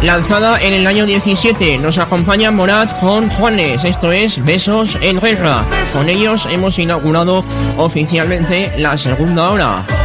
lanzada en el año 17. Nos acompaña Morat con Juanes, esto es Besos en Guerra. Con ellos hemos inaugurado oficialmente la segunda hora.